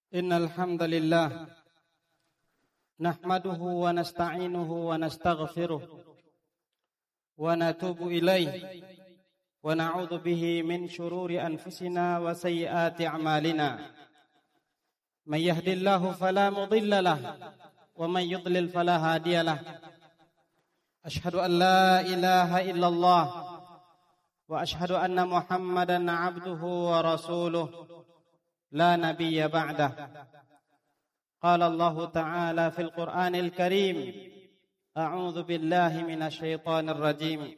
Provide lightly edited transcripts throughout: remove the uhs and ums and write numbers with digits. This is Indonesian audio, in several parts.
Innal hamdalillah nahmaduhu wa nasta'inuhu wa nastaghfiruh wa natubu ilaihi wa na'udzu bihi min shururi anfusina wa sayyiati a'malina. Man yahdihillahu fala mudilla lahu wa man yudlil fala hadiya lahu. Ashhadu an la ilaha illallah wa ashhadu anna Muhammadan 'abduhu wa rasuluh la nabiyya ba'dah. Qala Allah Ta'ala fil Qur'anil Karim, a'udzu billahi minasy syaithanir rajim.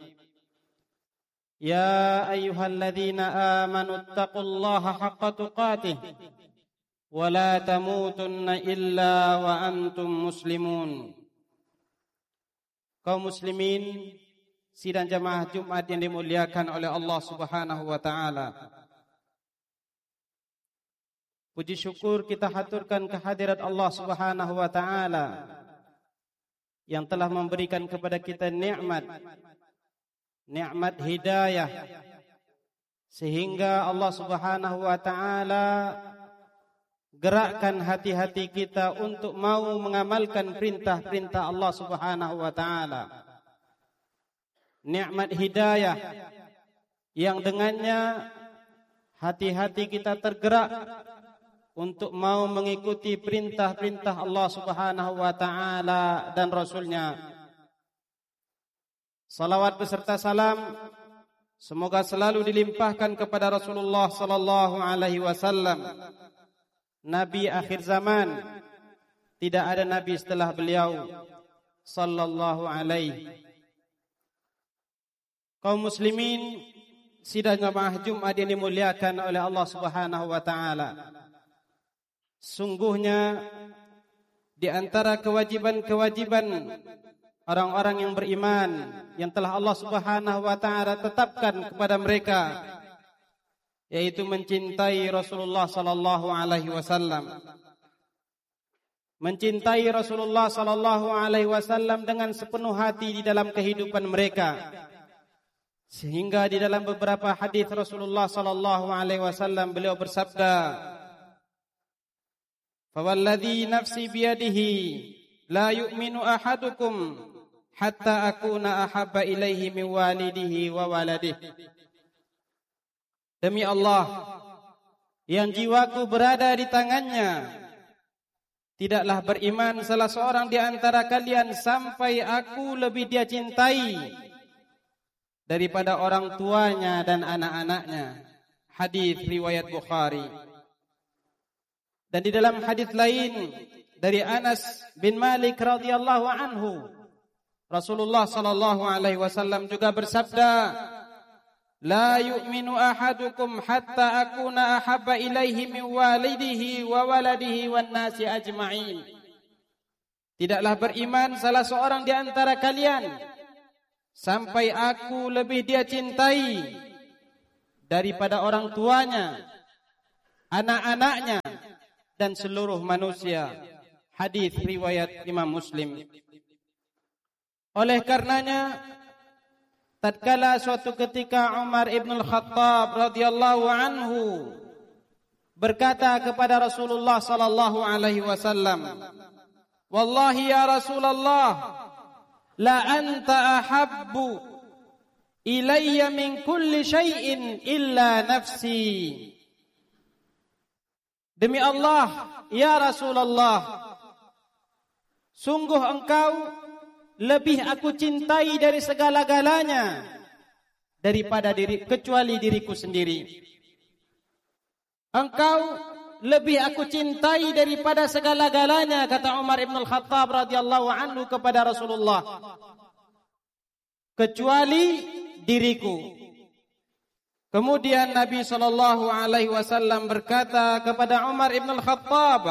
Ya ayyuhalladzina amanu taqullaha haqqa tuqatih wa la tamutunna illa wa antum muslimun. Kaum muslimin, sidang jamaah Jumat yang dimuliakan oleh Allah Subhanahu wa taala. Puji syukur kita haturkan kehadirat Allah Subhanahu wa taala yang telah memberikan kepada kita nikmat hidayah, sehingga Allah Subhanahu wa taala gerakkan hati-hati kita untuk mau mengamalkan perintah-perintah Allah Subhanahu wa taala. Nikmat hidayah yang dengannya hati-hati kita tergerak untuk mau mengikuti perintah-perintah Allah Subhanahu wa taala dan Rasul-Nya. Salawat beserta salam semoga selalu dilimpahkan kepada Rasulullah sallallahu alaihi wasallam, nabi akhir zaman. Tidak ada nabi setelah beliau sallallahu alaihi. Kaum muslimin, sidang jamaah Jumat yang dimuliakan oleh Allah Subhanahu wa taala. Sungguhnya di antara kewajiban-kewajiban orang-orang yang beriman yang telah Allah Subhanahu wa taala tetapkan kepada mereka, yaitu mencintai Rasulullah sallallahu alaihi wasallam. Mencintai Rasulullah sallallahu alaihi wasallam dengan sepenuh hati di dalam kehidupan mereka. Sehingga di dalam beberapa hadis Rasulullah sallallahu alaihi wasallam beliau bersabda, "Fawalladzi nafsi biyadihi la yu'minu ahadukum hatta akuna ahabba ilaihi min walidihi wa waladihi." Demi Allah yang jiwaku berada di tangannya, tidaklah beriman salah seorang di antara kalian sampai aku lebih dia cintai daripada orang tuanya dan anak-anaknya. Hadis riwayat Bukhari. Dan di dalam hadis lain dari Anas bin Malik radhiyallahu anhu, Rasulullah sallallahu alaihi wasallam juga bersabda, "La yu'minu ahadukum hatta akuna ahabba ilaihi min walidihi wa waladihi wan nasi ajma'in." Tidaklah beriman salah seorang di antara kalian sampai aku lebih dia cintai daripada orang tuanya, anak-anaknya, dan seluruh manusia. Hadis riwayat Imam Muslim. Oleh karenanya, tatkala suatu ketika Umar ibn al-Khattab radhiyallahu anhu berkata kepada Rasulullah sallallahu alaihi wasallam, "Wallahi ya Rasulullah, la anta ahabbu ilayya min kulli syai'in illa nafsi." Demi Allah, ya Rasulullah, sungguh engkau lebih aku cintai dari segala-galanya daripada kecuali diriku sendiri. Engkau lebih aku cintai daripada segala-galanya, kata Umar ibn al-Khattab radhiyallahu anhu kepada Rasulullah, kecuali diriku. Kemudian Nabi sallallahu alaihi wasallam berkata kepada Umar ibn al-Khattab,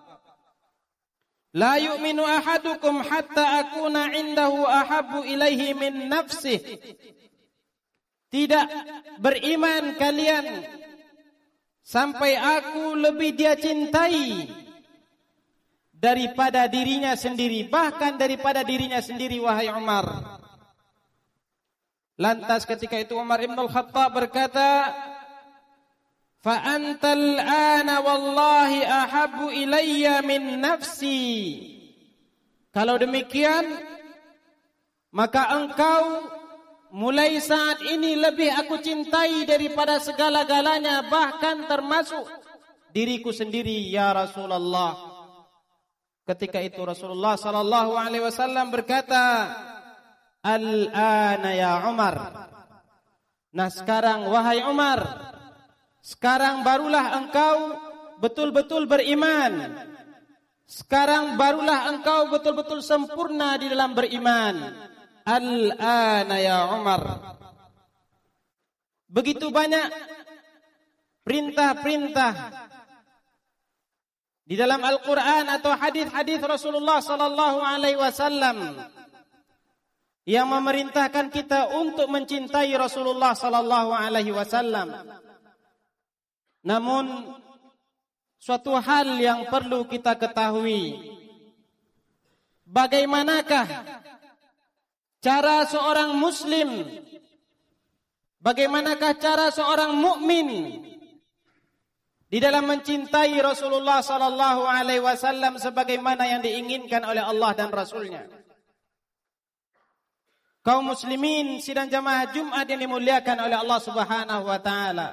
"La yu'minu ahadukum hatta akuna indahu ahabbu ilaihi min nafsihi." Tidak beriman kalian sampai aku lebih dia cintai daripada dirinya sendiri, bahkan daripada dirinya sendiri, wahai Umar. Lantas ketika itu Umar ibn al-Khattab berkata, fa antal ana wallahi ahabbu ilayya min nafsi. Kalau demikian, maka engkau mulai saat ini lebih aku cintai daripada segala-galanya, bahkan termasuk diriku sendiri ya Rasulullah. Ketika itu Rasulullah sallallahu alaihi wasallam berkata, "Al-ana ya Umar." Nah sekarang wahai Umar, sekarang barulah engkau betul-betul beriman. Sekarang barulah engkau betul-betul sempurna di dalam beriman. Al-ana ya Umar. Begitu banyak perintah-perintah di dalam Al-Quran atau hadis-hadis Rasulullah sallallahu alaihi wasallam yang memerintahkan kita untuk mencintai Rasulullah sallallahu alaihi wasallam. Namun suatu hal yang perlu kita ketahui, bagaimanakah cara seorang muslim, bagaimanakah cara seorang mukmin di dalam mencintai Rasulullah sallallahu alaihi wasallam sebagaimana yang diinginkan oleh Allah dan Rasulnya. Kaum muslimin sidang jamaah Jumat yang dimuliakan oleh Allah Subhanahu wa taala.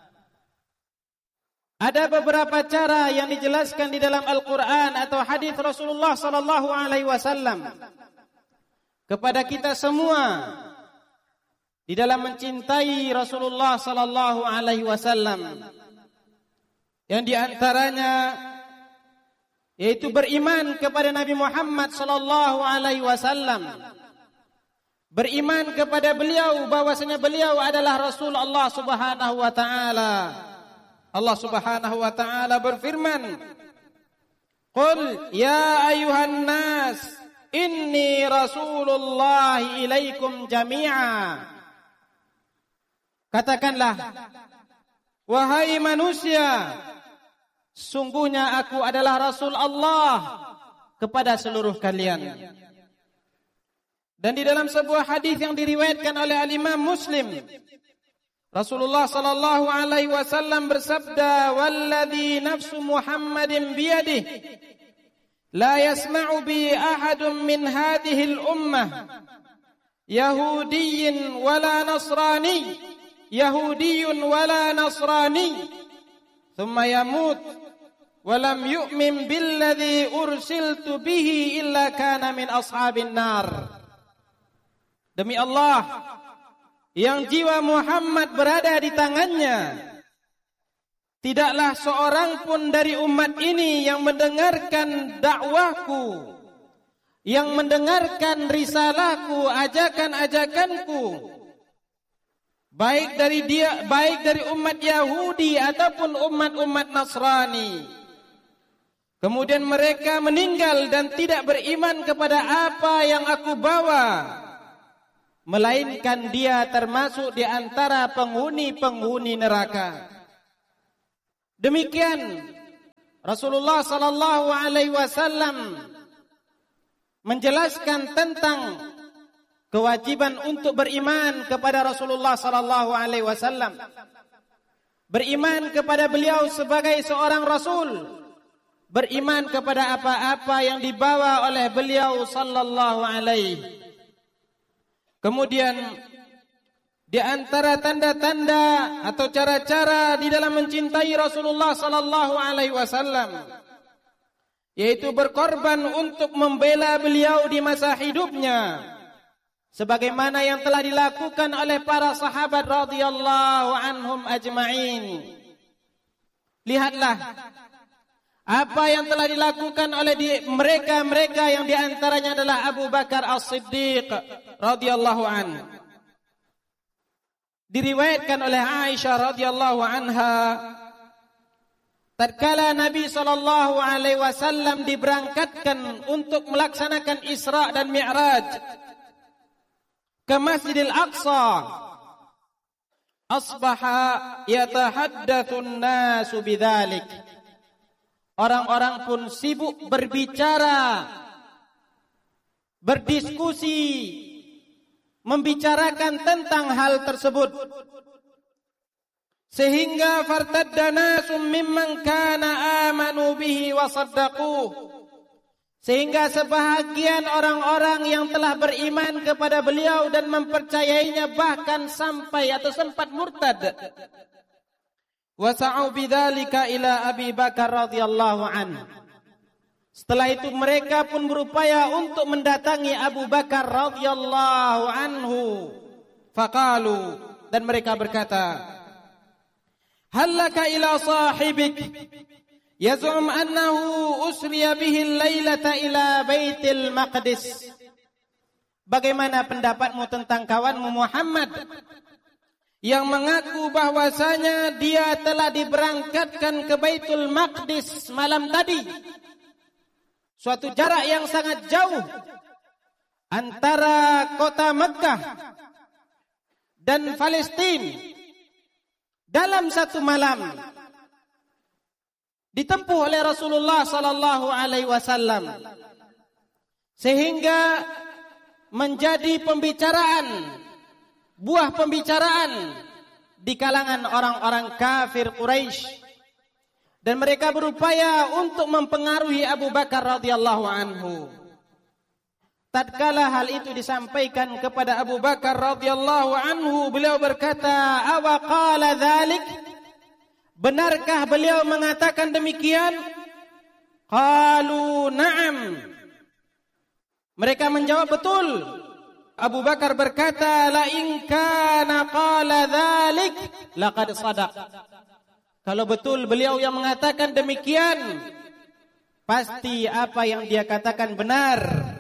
Ada beberapa cara yang dijelaskan di dalam Al-Quran atau hadis Rasulullah sallallahu alaihi wasallam kepada kita semua di dalam mencintai Rasulullah sallallahu alaihi wasallam. Yang diantaranya yaitu beriman kepada Nabi Muhammad sallallahu alaihi wasallam. Beriman kepada beliau bahwasanya beliau adalah Rasul Allah Subhanahu wa taala. Allah Subhanahu wa taala berfirman, "Qul ya ayuhan nas, inni Rasulullah ilaikum jami'a." Katakanlah, wahai manusia, sungguhnya aku adalah Rasul Allah kepada seluruh kalian. Dan di dalam sebuah hadis yang diriwayatkan oleh Al-Imam Muslim, Rasulullah sallallahu alaihi wasallam bersabda, "Walladzi nafsu Muhammadin biyadihi, la yasma'u bi ahadun min hadhihi al-ummah, Yahudiyyin wala Nasrani, Yahudiyyun wala Nasrani, thumma yamut wa lam yu'min billadzi ursiltu bihi illa kana min ashabin nar." Demi Allah yang jiwa Muhammad berada di tangannya, tidaklah seorang pun dari umat ini yang mendengarkan dakwahku, yang mendengarkan risalahku, ajakan-ajakanku, baik dari umat Yahudi ataupun umat-umat Nasrani, kemudian mereka meninggal dan tidak beriman kepada apa yang aku bawa, melainkan dia termasuk di antara penghuni-penghuni neraka. Demikian Rasulullah sallallahu alaihi wasallam menjelaskan tentang kewajiban untuk beriman kepada Rasulullah sallallahu alaihi wasallam. Beriman kepada beliau sebagai seorang rasul, beriman kepada apa-apa yang dibawa oleh beliau sallallahu alaihi. Kemudian di antara tanda-tanda atau cara-cara di dalam mencintai Rasulullah sallallahu alaihi wasallam yaitu berkorban untuk membela beliau di masa hidupnya, sebagaimana yang telah dilakukan oleh para sahabat radhiyallahu anhum ajma'in. Lihatlah apa yang telah dilakukan oleh mereka-mereka yang diantaranya adalah Abu Bakar As-Siddiq radhiyallahu anhu. Diriwayatkan oleh Aisyah radhiyallahu anha, tatkala Nabi sallallahu alaihi wasallam diberangkatkan untuk melaksanakan Isra dan Mi'raj ke Masjidil Aqsa, asbaha yatahaddatsun nasu bidzalik. Orang-orang pun sibuk berbicara, berdiskusi, membicarakan tentang hal tersebut. sehingga fartadda nasum mimman kana amanu bihi wa saddaquh, sehingga sebahagian orang-orang yang telah beriman kepada beliau dan mempercayainya bahkan sampai atau sempat murtad. Wasa'u bidzalika ila Abi Bakar radhiyallahu anhu. Setelah itu mereka pun berupaya untuk mendatangi Abu Bakar radhiyallahu anhu. Faqalu, dan mereka berkata, hallaka ila sahibik yaz'um annahu usriya bihi al-lailata ila Baitul Maqdis. Bagaimana pendapatmu tentang kawanmu Muhammad yang mengaku bahwasanya dia telah diberangkatkan ke Baitul Maqdis malam tadi? Suatu jarak yang sangat jauh antara kota Mekkah dan Palestina. Dalam satu malam ditempuh oleh Rasulullah sallallahu alaihi wasallam, sehingga menjadi pembicaraan, buah pembicaraan di kalangan orang-orang kafir Quraisy, dan mereka berupaya untuk mempengaruhi Abu Bakar radhiyallahu anhu. Tatkala hal itu disampaikan kepada Abu Bakar radhiyallahu anhu, beliau berkata, "Awa qala dzalik?" Benarkah beliau mengatakan demikian? Qalu na'am. Mereka menjawab, betul. Abu Bakar berkata, "La in kana qala dzalik laqad shadaq." Kalau betul beliau yang mengatakan demikian, pasti apa yang dia katakan benar.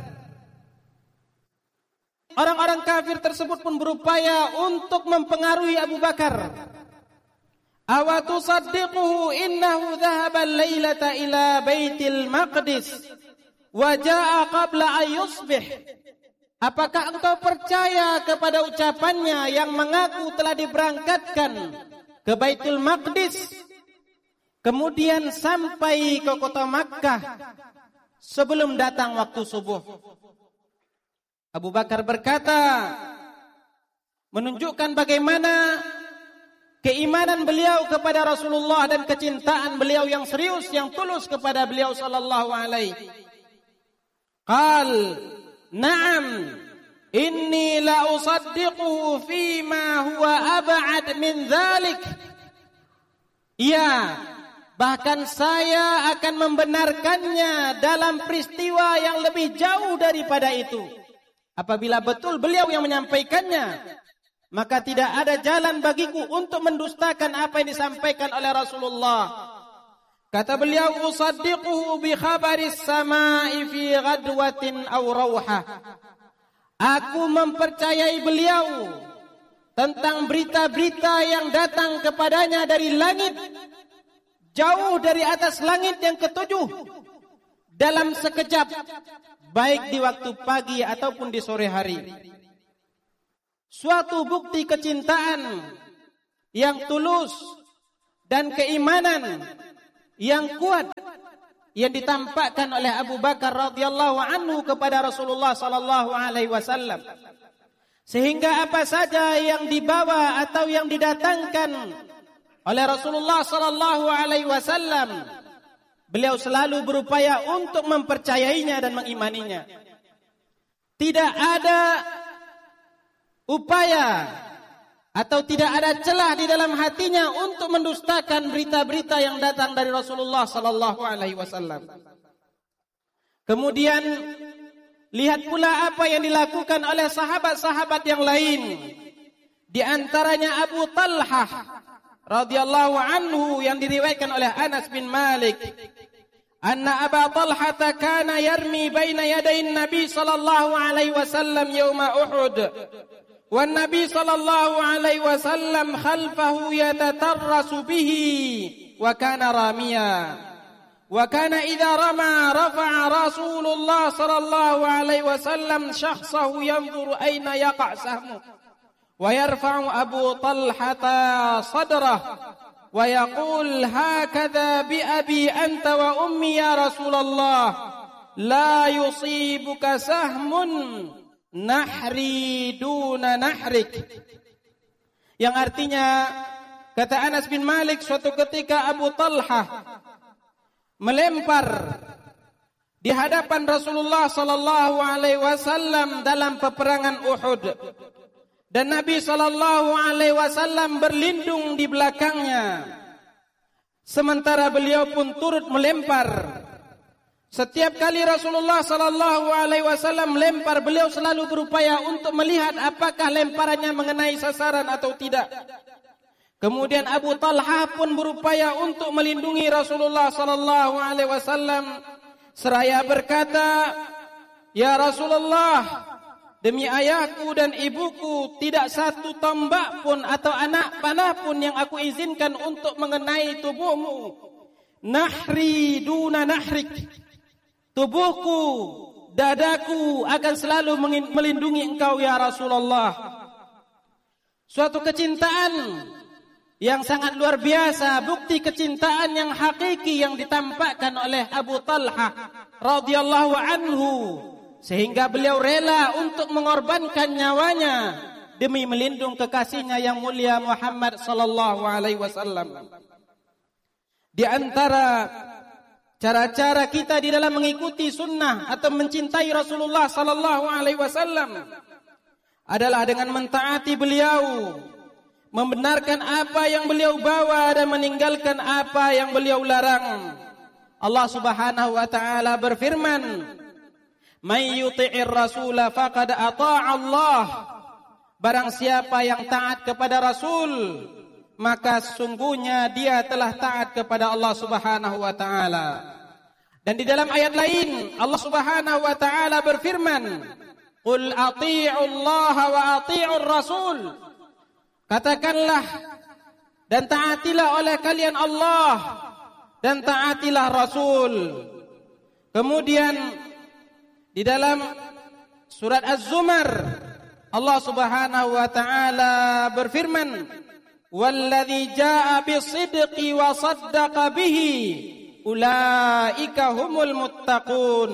Orang-orang kafir tersebut pun berupaya untuk mempengaruhi Abu Bakar. Awa tusaddiquhu innahu dhahaba al-lailata ila Baitul Maqdis wa jaa'a qabla an yusbih. Apakah engkau percaya kepada ucapannya yang mengaku telah diberangkatkan ke Baitul Maqdis, kemudian sampai ke kota Makkah sebelum datang waktu subuh? Abu Bakar berkata, menunjukkan bagaimana keimanan beliau kepada Rasulullah dan kecintaan beliau yang serius, yang tulus kepada beliau sallallahu alaihi. Qal, na'am, inni la usaddiquhu fima huwa ab'ad min dzalik. Ya, bahkan saya akan membenarkannya dalam peristiwa yang lebih jauh daripada itu. Apabila betul beliau yang menyampaikannya, maka tidak ada jalan bagiku untuk mendustakan apa yang disampaikan oleh Rasulullah. Kata beliau, usaddiquhu bi khabaris samai fi ghadwatin aw rawha. Aku mempercayai beliau tentang berita-berita yang datang kepadanya dari langit, jauh dari atas langit yang ketujuh, dalam sekejap, baik di waktu pagi ataupun di sore hari. Suatu bukti kecintaan yang tulus dan keimanan yang kuat yang ditampakkan oleh Abu Bakar radhiyallahu anhu kepada Rasulullah sallallahu alaihi wasallam, sehingga apa saja yang dibawa atau yang didatangkan oleh Rasulullah sallallahu alaihi wasallam, beliau selalu berupaya untuk mempercayainya dan mengimaninya. Tidak ada upaya atau tidak ada celah di dalam hatinya untuk mendustakan berita-berita yang datang dari Rasulullah sallallahu alaihi wasallam. Kemudian lihat pula apa yang dilakukan oleh sahabat-sahabat yang lain. Di antaranya Abu Talhah radhiyallahu anhu yang diriwayatkan oleh Anas bin Malik. Anna Aba Talhah kana yarmi baina yaday Nabi sallallahu alaihi wasallam yawma Uhud. Wan Nabi sallallahu alaihi wasallam khalfahu yatatarrasu bihi wa kana ramiya. Wa kana idza rama rafa'a Rasulullah sallallahu alaihi wasallam shakhsahu yanzuru aina yaqa' sahmu. Wa yarfa'u Abu Talhah sadrah wa yaqul hakadha bi abi anta wa ummi ya Rasulullah la yusibuka sahmun nahri duna nahrik, yang artinya kata Anas bin Malik, suatu ketika Abu Talhah melempar di hadapan Rasulullah sallallahu alaihi wasallam dalam peperangan Uhud, dan Nabi sallallahu alaihi wasallam berlindung di belakangnya, sementara beliau pun turut melempar. Setiap kali Rasulullah sallallahu alaihi wasallam melempar, beliau selalu berupaya untuk melihat apakah lemparannya mengenai sasaran atau tidak. Kemudian Abu Talhah pun berupaya untuk melindungi Rasulullah sallallahu alaihi wasallam seraya berkata, "Ya Rasulullah, demi ayahku dan ibuku tidak satu tombak pun atau anak panah pun yang aku izinkan untuk mengenai tubuhmu. Nahri duna nahrik. Tubuhku, dadaku akan selalu melindungi engkau ya Rasulullah." Suatu kecintaan yang sangat luar biasa, bukti kecintaan yang hakiki yang ditampakkan oleh Abu Talhah radhiyallahu anhu, sehingga beliau rela untuk mengorbankan nyawanya demi melindung kekasihnya yang mulia Muhammad sallallahu alaihi wasallam. Di antara cara-cara kita di dalam mengikuti sunnah atau mencintai Rasulullah sallallahu alaihi wasallam adalah dengan mentaati beliau, membenarkan apa yang beliau bawa dan meninggalkan apa yang beliau larang. Allah Subhanahu wa taala berfirman, "May yuti'ir rasula faqad ata'a Allah." Barang siapa yang taat kepada Rasul, maka sesungguhnya dia telah taat kepada Allah Subhanahu wa taala. Dan di dalam ayat lain Allah Subhanahu wa taala berfirman, "Qul ati'u Allah wa ati'ur Rasul." Katakanlah dan taatilah oleh kalian Allah dan taatilah Rasul. Kemudian di dalam surat Az-Zumar Allah Subhanahu wa taala berfirman, "Walladzi jaa'a bis-sidqi wa saddaqa bihi ulaika humul muttaqun."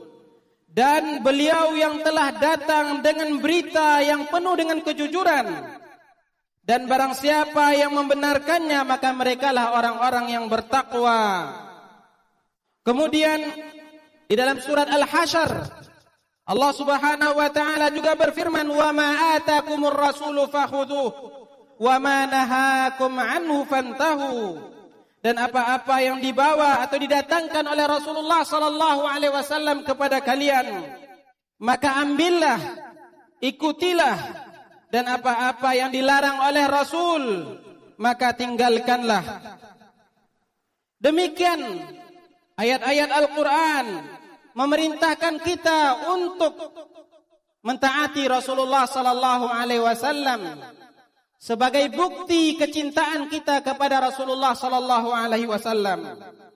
Dan beliau yang telah datang dengan berita yang penuh dengan kejujuran, dan barang siapa yang membenarkannya, maka merekalah orang-orang yang bertakwa. Kemudian di dalam surat Al-Hasyr Allah Subhanahu wa taala juga berfirman, "Wa ma atakumur rasulu fakhudhuh wa ma nahakum anhu fantahu." Dan apa-apa yang dibawa atau didatangkan oleh Rasulullah sallallahu alaihi wasallam kepada kalian, maka ambillah, ikutilah. Dan apa-apa yang dilarang oleh Rasul, maka tinggalkanlah. Demikian ayat-ayat Al-Quran memerintahkan kita untuk mentaati Rasulullah sallallahu alaihi wasallam sebagai bukti kecintaan kita kepada Rasulullah sallallahu alaihi wasallam.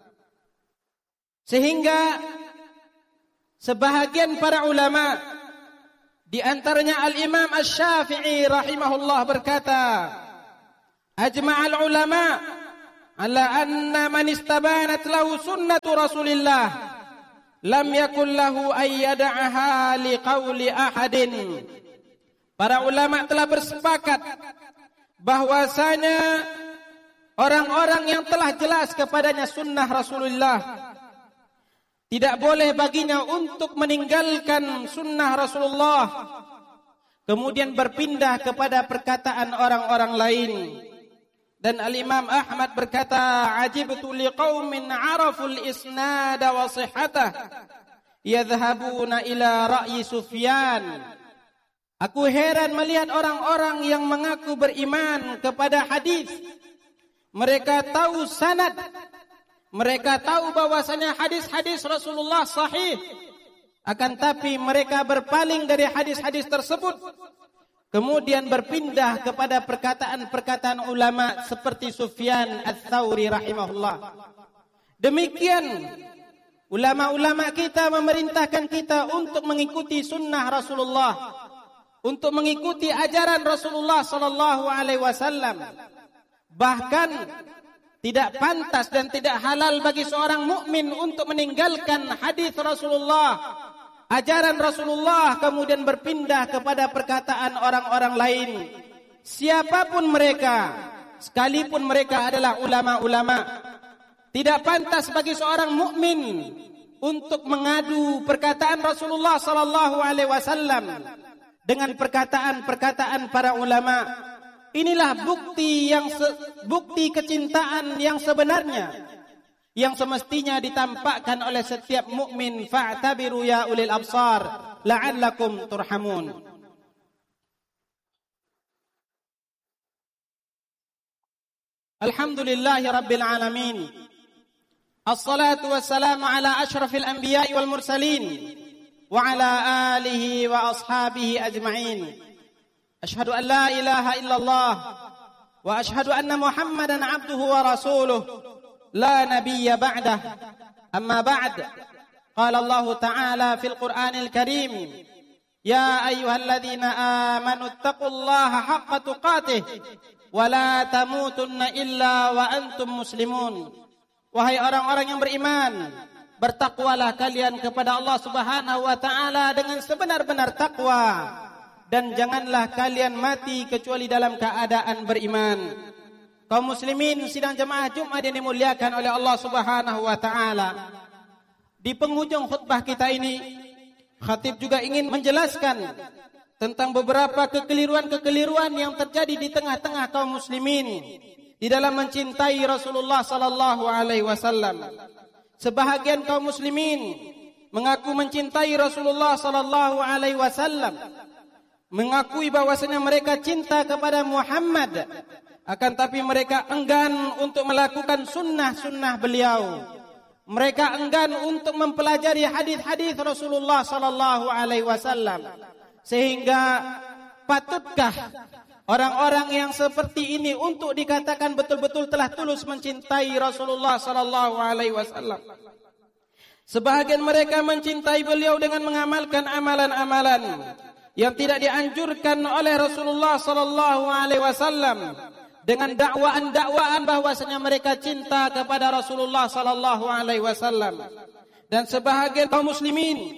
Sehingga sebahagian para ulama, di antaranya Al-Imam Asy-Syafi'i rahimahullah berkata, "Ajma'al ulama ala anna man istabanat lahu sunnatu Rasulillah lam yakul lahu ayyada'aha liqauli ahadin." Para ulama telah bersepakat bahwasanya orang-orang yang telah jelas kepadanya sunnah Rasulullah, tidak boleh baginya untuk meninggalkan sunnah Rasulullah kemudian berpindah kepada perkataan orang-orang lain. Dan Al-Imam Ahmad berkata, "Ajibtu liqaumin 'araful isnada wa sihhatah yadhhabuna ila ra'yi Sufyan." Aku heran melihat orang-orang yang mengaku beriman kepada hadis. Mereka tahu sanad, mereka tahu bahwasanya hadis-hadis Rasulullah sahih, akan tapi mereka berpaling dari hadis-hadis tersebut, kemudian berpindah kepada perkataan-perkataan ulama seperti Sufyan Ats-Tsauri rahimahullah. Demikian ulama-ulama kita memerintahkan kita untuk mengikuti sunnah Rasulullah, untuk mengikuti ajaran Rasulullah sallallahu alaihi wasallam. Bahkan tidak pantas dan tidak halal bagi seorang mukmin untuk meninggalkan hadis Rasulullah, ajaran Rasulullah, kemudian berpindah kepada perkataan orang-orang lain. Siapapun mereka, sekalipun mereka adalah ulama-ulama. Tidak pantas bagi seorang mukmin untuk mengadu perkataan Rasulullah sallallahu alaihi wasallam dengan perkataan-perkataan para ulama. Inilah bukti kecintaan yang sebenarnya, yang semestinya ditampakkan oleh setiap mukmin. Fa'tabiru ya ulil absar la'allakum turhamun. Alhamdulillahi rabbil alamin. Assalatu wassalamu ala ashrafil anbiya'i wal mursalin wa ala alihi wa ashabihi ajma'in. Ashhadu an la ilaha illallah wa ashhadu anna Muhammadan abduhu wa rasuluh la nabiyya ba'dah. Amma ba'd. Qala Allah Ta'ala fil Qur'anil Karim, ya ayyuhalladzina amanu taqullaha haqqa tuqatih wa la tamutunna illa wa antum muslimun. Wahai orang-orang yang beriman, bertakwalah kalian kepada Allah Subhanahu wa Ta'ala dengan sebenar-benar takwa, dan janganlah kalian mati kecuali dalam keadaan beriman. Kaum muslimin sidang jemaah Jumat yang dimuliakan oleh Allah Subhanahu wa Ta'ala, di penghujung khutbah kita ini, khatib juga ingin menjelaskan tentang beberapa kekeliruan-kekeliruan yang terjadi di tengah-tengah kaum muslimin di dalam mencintai Rasulullah sallallahu alaihi wasallam. Sebahagian kaum muslimin mengaku mencintai Rasulullah sallallahu alaihi wasallam, mengakui bahwasanya mereka cinta kepada Muhammad, akan tapi mereka enggan untuk melakukan sunnah-sunnah beliau. Mereka enggan untuk mempelajari hadis-hadis Rasulullah sallallahu alaihi wasallam. Sehingga patutkah orang-orang yang seperti ini untuk dikatakan betul-betul telah tulus mencintai Rasulullah sallallahu alaihi wasallam? Sebahagian mereka mencintai beliau dengan mengamalkan amalan-amalan yang tidak dianjurkan oleh Rasulullah sallallahu alaihi wasallam, dengan dakwaan-dakwaan bahwasanya mereka cinta kepada Rasulullah sallallahu alaihi wasallam. Dan sebahagian kaum muslimin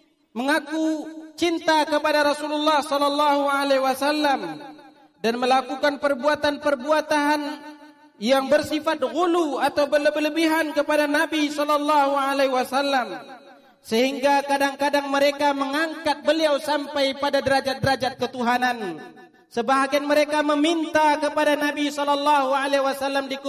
mengaku cinta kepada Rasulullah sallallahu alaihi wasallam dan melakukan perbuatan-perbuatan yang bersifat ghulu atau berlebihan kepada Nabi sallallahu alaihi wasallam, sehingga kadang-kadang mereka mengangkat beliau sampai pada derajat-derajat ketuhanan. Sebahagian mereka meminta kepada Nabi sallallahu alaihi wasallam di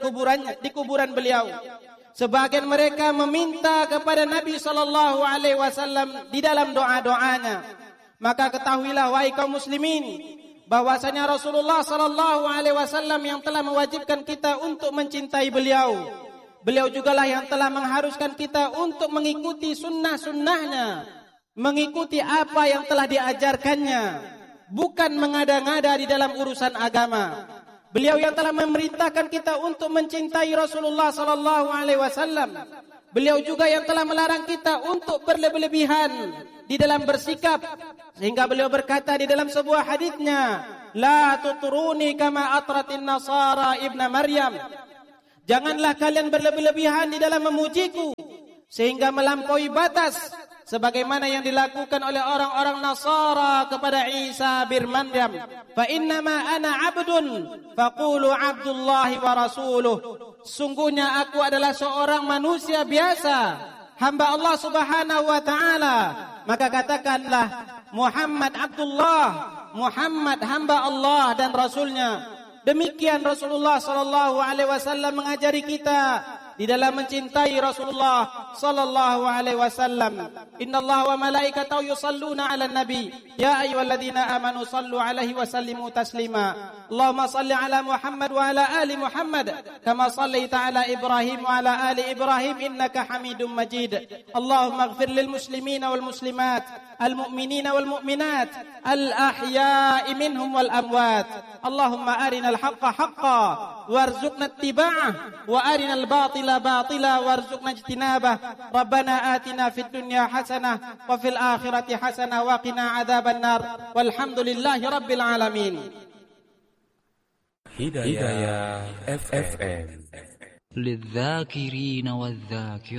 kuburan beliau. Sebahagian mereka meminta kepada Nabi sallallahu alaihi wasallam di dalam doa-doanya. Maka ketahuilah wahai kaum muslimin, bahwasanya Rasulullah sallallahu alaihi wasallam yang telah mewajibkan kita untuk mencintai beliau. Beliau jugalah yang telah mengharuskan kita untuk mengikuti sunnah-sunnahnya, mengikuti apa yang telah diajarkannya, bukan mengada-ngada di dalam urusan agama. Beliau yang telah memerintahkan kita untuk mencintai Rasulullah sallallahu alaihi wasallam. Beliau juga yang telah melarang kita untuk berlebihan di dalam bersikap, sehingga beliau berkata di dalam sebuah hadisnya, la tutruni kama atratin nasara ibna Maryam. Janganlah kalian berlebihan di dalam memujiku sehingga melampaui batas, sebagaimana yang dilakukan oleh orang-orang Nasara kepada Isa bin Maryam. Fa innama ana abdun faqulu abdullahi wa rasuluh. Sungguhnya aku adalah seorang manusia biasa, hamba Allah Subhanahu wa taala, maka katakanlah Muhammad Abdullah, Muhammad hamba Allah dan rasulnya. Demikian Rasulullah sallallahu alaihi wasallam mengajari kita di dalam mencintai Rasulullah sallallahu alaihi wasallam. Innallaha wa malaikatahu yusalluna 'alan nabi ya ayyuhalladzina amanu sallu 'alaihi wa sallimu taslima. Allahumma salli 'ala Muhammad wa 'ala ali Muhammad kama shallaita 'ala Ibrahim wa 'ala ali Ibrahim innaka Hamidum Majid. Allahumma ighfir lil muslimina wal muslimat, al mu'minina wal mu'minat, al ahya'i minhum wal amwat. Allahumma arinal haqqa haqqan warzuqna ittiba'ah wa arinal batila batila warzuqna ijtinabah. Rabbana atina fid dunya hasanah wa fil akhirati hasanah wa qina adzaban nar. Walhamdulillahi rabbil alamin. Hidayah FM. للذاكرين والذاكرات.